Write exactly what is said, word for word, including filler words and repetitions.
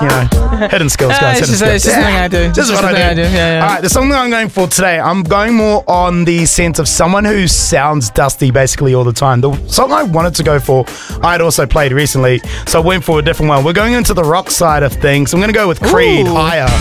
you know, hidden skills, guys. Uh, it's hidden just, it's skills. just something I do. Just Just what something I I do. do. Yeah, yeah. All right, the song that I'm going for today, I'm going more on the sense of someone who sounds dusty basically all the time. The song I wanted to go for, I'd also played recently, so I went for a different one. We're going into the rock side of things. I'm going to go with Creed, Ooh. Higher.